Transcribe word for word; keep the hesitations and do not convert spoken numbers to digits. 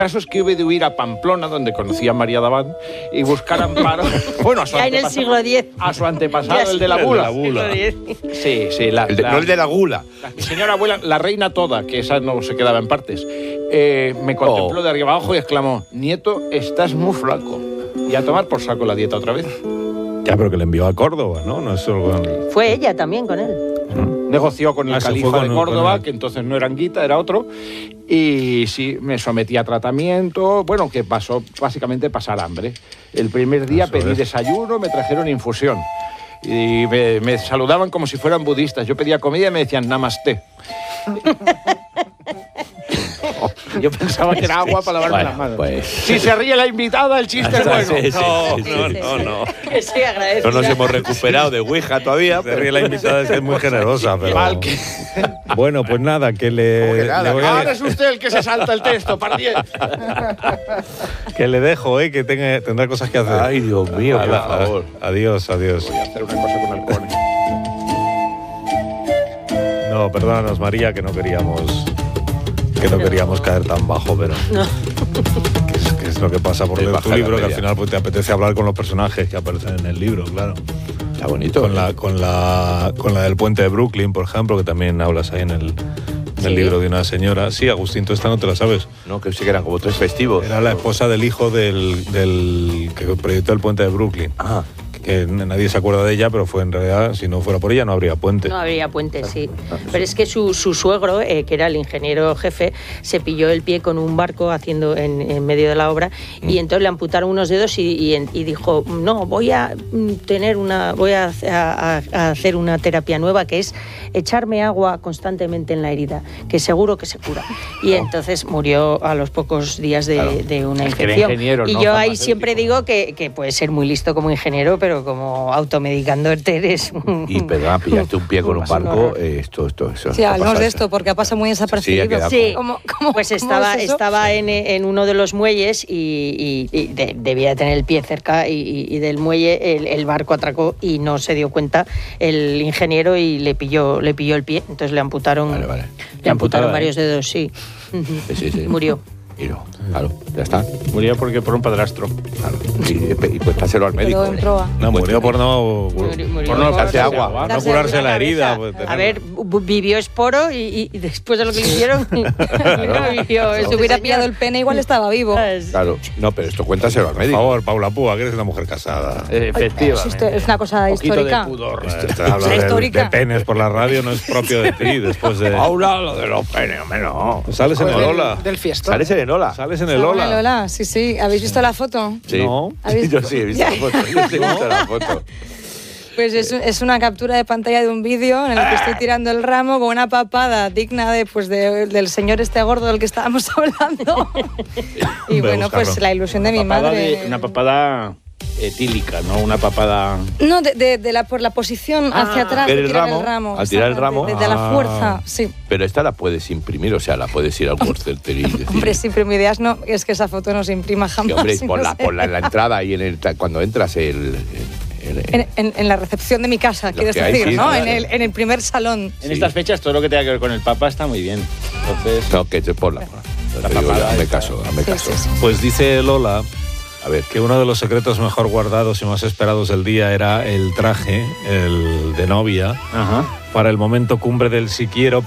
El caso es que hube de huir a Pamplona, donde conocí a María Davant, y buscar amparo. Bueno, a su ya en el siglo diez. A su antepasado, el de la gula. El de la gula. Sí, sí. La, el de, la, no el de la gula. La, mi señora abuela, la reina toda, que esa no se quedaba en partes, eh, me contempló oh. de arriba abajo y exclamó: nieto, estás muy flaco. Y a tomar por saco la dieta otra vez. Ya, pero que le envió a Córdoba, ¿no? No es solo... Fue ella también con él. ¿Mm? Negoció con el ah, califa con, de Córdoba, que entonces no era Anguita, era otro, y sí, me sometí a tratamiento, bueno, que pasó básicamente pasar hambre. El primer día Eso pedí es. desayuno, me trajeron infusión, y me, me saludaban como si fueran budistas. Yo pedía comida y me decían namaste. Yo pensaba que era agua para lavarme bueno, las manos. Pues... Si se ríe la invitada, el chiste es bueno. Sí, sí, no, sí, no, sí, no, no, no. Que sí, agradezco. No nos hemos recuperado de Ouija todavía. Se ríe la invitada, es muy generosa, pero... Que... Bueno, pues nada, que le... Que nada, le voy a... Ahora es usted el que se salta el texto, pardiez. Que le dejo, ¿eh? Que tenga, tendrá cosas que hacer. Ay, Dios mío, por favor. Adiós, adiós. Voy a hacer una cosa con halcones. No, perdónanos, María, que no queríamos... que no queríamos caer tan bajo, pero... No. ¿Qué es, qué es lo que pasa por leer tu libro? Que al final pues, te apetece hablar con los personajes que aparecen en el libro, claro. Está bonito. Con, ¿eh? la, con, la, con la del puente de Brooklyn, por ejemplo, que también hablas ahí en el, en el ¿Sí? libro de una señora. Sí, Agustín, tú esta no te la sabes. No, que sí que eran como tres festivos. Era la esposa del hijo del, del que proyectó el puente de Brooklyn. Ah. Que nadie se acuerda de ella, pero fue en realidad, si no fuera por ella, no habría puente. No habría puente, sí. Pero es que su, su suegro, eh, que era el ingeniero jefe, se pilló el pie con un barco haciendo en, en medio de la obra mm. y entonces le amputaron unos dedos y, y, y dijo, no, voy a tener una, voy a, a, a hacer una terapia nueva, que es echarme agua constantemente en la herida, que seguro que se cura. Y entonces murió a los pocos días de, claro. de una infección. Y ¿no? Yo ahí siempre digo que, que puedes ser muy listo como ingeniero, pero como automedicándote eres un... Y perdón, pillaste un pie con un barco, eh, esto, esto, eso. Sí, hablamos de esto porque ha pasado muy desapercibido. Sí, sí. ¿Cómo, cómo, pues estaba, ¿cómo es estaba en, en uno de los muelles y, y, y de, debía de tener el pie cerca y, y del muelle el, el barco atracó y no se dio cuenta el ingeniero y le pilló, le pilló el pie, entonces le amputaron, vale, vale. le amputaron ¿eh? varios dedos, sí. Sí, sí, sí. Murió. Y no, claro, ya está. Murió porque por un padrastro. Claro. Y, y pues páselo al médico. En proa. No, murió por no, murió, murió por no darse agua. agua. No curarse la herida. Pues, a ver, vivió esporo y, y después de lo que le hicieron, claro. no vivió. Si hubiera pillado el pene, igual estaba vivo. Claro, no, pero esto cuéntaselo al médico. Por favor, Paula Púa, que eres una mujer casada. Eh, efectivamente. Es una cosa un histórica. De pudor. Hablar histórica. De, de penes por la radio no es propio de ti. Después de... Paula, lo de los penes, hombre, no. Sales en el Lola. Del fiestón. Sales en el Lola. Sales en el Lola. Lola. Lola, sí, sí. ¿Habéis visto la foto? Sí. No. Yo sí he visto la foto. Yo sí he visto la foto. Pues es, es una captura de pantalla de un vídeo en el que estoy tirando el ramo con una papada digna de, pues de, del señor este gordo del que estábamos hablando. Y bueno, pues la ilusión de mi madre. De, una papada etílica, ¿no? Una papada... No, de, de, de la, por la posición ah, hacia atrás de el tirar ramo, el ramo. Al tirar el ramo. De, de, de la fuerza, sí. Pero esta la puedes imprimir, o sea, la puedes ir al Worcester y decir... Hombre, sí, pero mi idea es, no, es que esa foto no se imprima jamás. Sí, hombre, si por, no la, por la, en la entrada y en el, cuando entras el... el, el en, en, en la recepción de mi casa, quieres decir, hay, sí, ¿no? Claro. En, el, en el primer salón. En sí. estas fechas todo lo que tenga que ver con el Papa está muy bien. Entonces... No, que por la... la papada, me caso, me sí, caso. Sí, sí. Pues dice Lola... A ver. Que uno de los secretos mejor guardados y más esperados del día era el traje, el de novia, Ajá. para el momento cumbre del si quiero.